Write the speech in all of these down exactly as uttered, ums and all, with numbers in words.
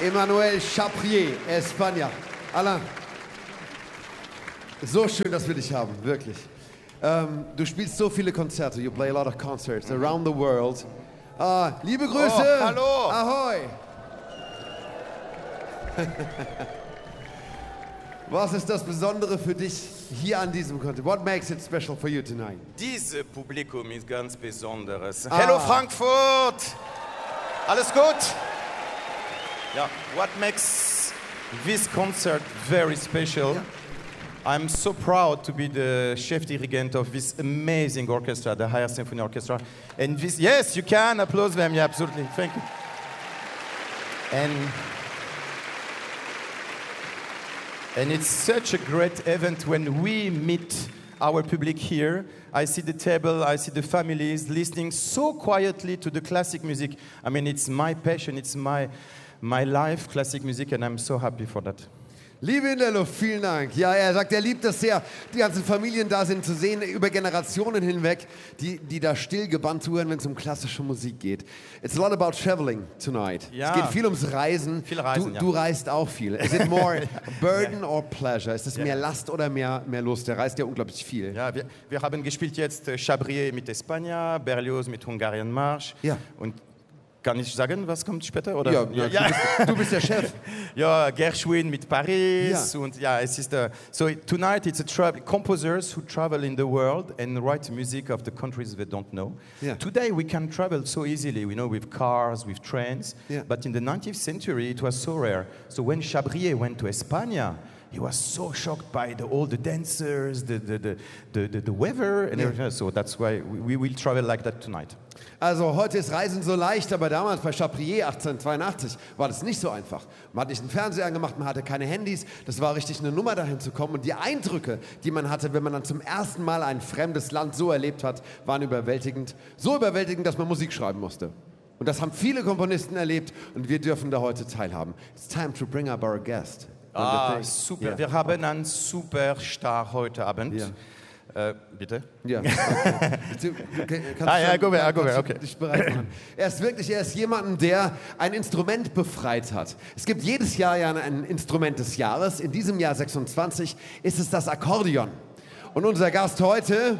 Emmanuel Chabrier, España. Alain, so schön, dass wir dich haben, wirklich. Ähm, du spielst so viele Konzerte, you play a lot of concerts around the world. Ah, liebe Grüße! Oh, hallo! Ahoi! Was ist das Besondere für dich hier an diesem Konzert? What makes it special for you tonight? Dieses Publikum ist ganz besonderes. Ah. Hello Frankfurt! Alles gut? Ja, what makes this concert very special? Ja. I'm so proud to be the chief dirigent of this amazing orchestra, the Higher Symphony Orchestra. And this, yes, you can applaud them, yeah, absolutely, thank you. And, and it's such a great event when we meet our public here. I see the table, I see the families listening so quietly to the classic music. I mean, it's my passion, it's my, my life, classic music, and I'm so happy for that. Liebe in der Luft, vielen Dank. Ja, er sagt, er liebt es sehr, die ganzen Familien da sind, zu sehen, über Generationen hinweg, die, die da still gebannt zuhören, wenn es um klassische Musik geht. It's a lot about traveling tonight. Ja. Es geht viel ums Reisen. Viel Reisen, du, ja. du reist auch viel. Is it more burden or pleasure? Ist es Ja. mehr Last oder mehr, mehr Lust? Der reist ja unglaublich viel. Ja, wir, wir haben gespielt jetzt äh, Chabrier mit España, Berlioz mit Hungarian Marsch. Ja. Und kann ich sagen, was kommt später? Oder? Ja, ja, Du, bist, du bist der Chef. Ja, Gershwin mit Paris. Ja. Und ja, es ist, uh, so tonight it's a tra composers who travel in the world and write music of the countries they don't know. Yeah. Today we can travel so easily, we know, with cars, with trains. Yeah. But in the nineteenth century it was so rare. So when Chabrier went to España, he was so shocked by the, all the dancers, the, the, the, the, the, the weather and Yeah. everything. So that's why we, we will travel like that tonight. Also heute ist Reisen so leicht, aber damals bei Chabrier achtzehnhundertzweiundachtzig war das nicht so einfach. Man hat nicht einen Fernseher angemacht, man hatte keine Handys. Das war richtig eine Nummer, dahin zu kommen. Und die Eindrücke, die man hatte, wenn man dann zum ersten Mal ein fremdes Land so erlebt hat, waren überwältigend. So überwältigend, dass man Musik schreiben musste. Und das haben viele Komponisten erlebt und wir dürfen da heute teilhaben. It's time to bring up our guest. Ah, super. Yeah. Wir haben einen super Star heute Abend. Ja. Äh, bitte? Ja. Okay. Du, okay, kannst Ah, ja, schon- go ahead, go kannst ahead, du okay. dich bereit machen. Er ist wirklich, er ist jemanden, der ein Instrument befreit hat. Es gibt jedes Jahr ja ein Instrument des Jahres. In diesem Jahr sechsundzwanzig ist es das Akkordeon. Und unser Gast heute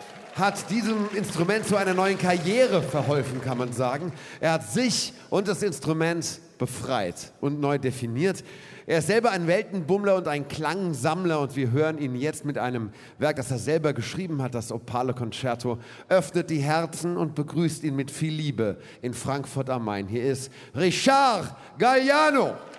hat diesem Instrument zu einer neuen Karriere verholfen, kann man sagen. Er hat sich und das Instrument befreit und neu definiert. Er ist selber ein Weltenbummler und ein Klangsammler und wir hören ihn jetzt mit einem Werk, das er selber geschrieben hat, das Opale Concerto, öffnet die Herzen und begrüßt ihn mit viel Liebe in Frankfurt am Main. Hier ist Richard Galliano.